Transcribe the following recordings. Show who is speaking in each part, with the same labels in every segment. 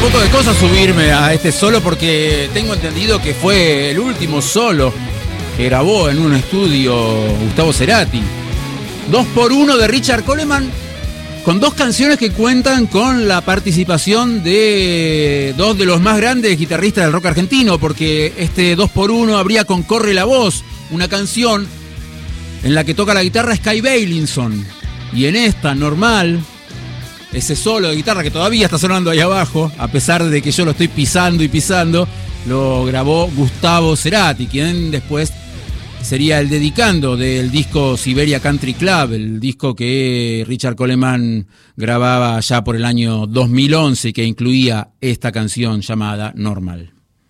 Speaker 1: poco de cosas subirme a este solo porque tengo entendido que fue el último solo que grabó en un estudio Gustavo Cerati. 2x1 de Richard Coleman, con dos canciones que cuentan con la participación de dos de los más grandes guitarristas del rock argentino, porque este 2x1 habría con Corre la Voz, una canción en la que toca la guitarra Sky Bailinson, y en esta, Normal, ese solo de guitarra que todavía está sonando ahí abajo, a pesar de que yo lo estoy pisando y pisando, lo grabó Gustavo Cerati, quien después sería el dedicando del disco Siberia Country Club, el disco que Richard Coleman grababa ya por el año 2011 y que incluía esta canción llamada Normal.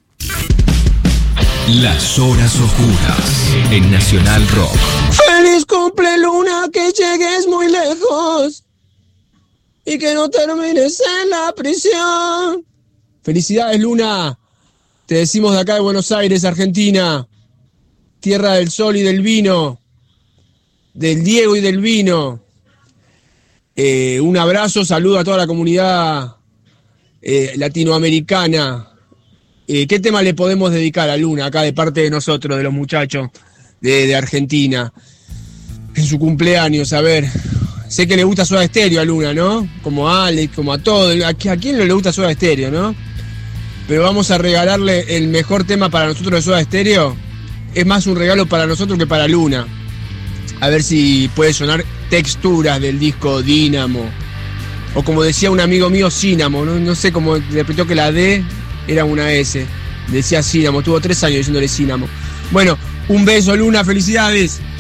Speaker 2: Las horas oscuras en Nacional Rock.
Speaker 3: Feliz cumple Luna, que llegues muy lejos y que no termines en la prisión. Felicidades, Luna. Te decimos de acá de Buenos Aires, Argentina, tierra del sol y del vino, del Diego y del vino. Un abrazo, saludo a toda la comunidad latinoamericana. ¿Qué tema le podemos dedicar a Luna acá de parte de nosotros, de los muchachos de Argentina, en su cumpleaños? A ver, sé que le gusta Soda Stereo a Luna, ¿no? Como a Alex, como a todos. ¿A quién no le gusta Soda Stereo, no? Pero vamos a regalarle el mejor tema para nosotros de Soda Stereo. Es más un regalo para nosotros que para Luna. A ver si puede sonar Texturas del disco Dínamo. O como decía un amigo mío, Cínamo. No sé cómo interpretó que la D era una S. Decía Cínamo. Tuvo 3 años diciéndole Cínamo. Bueno, un beso, Luna. Felicidades.